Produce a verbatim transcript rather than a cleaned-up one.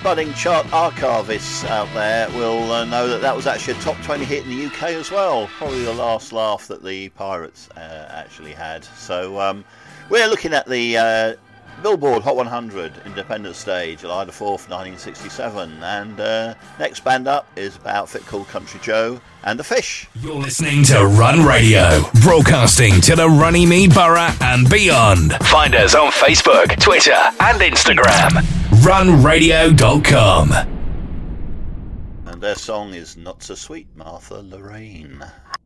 budding chart archivists out there will uh, know that that was actually a top twenty hit in the U K as well. Probably the last laugh that the Pirates uh, actually had. So um, we're looking at the uh, Billboard Hot one hundred Independent Stage, July the fourth, nineteen sixty-seven. And uh, next band up is an outfit called Country Joe and the Fish. You're listening to Run Radio, broadcasting to the Runnymede Borough and beyond. Find us on Facebook, Twitter and Instagram. run radio dot com. And their song is Not So Sweet, Martha Lorraine.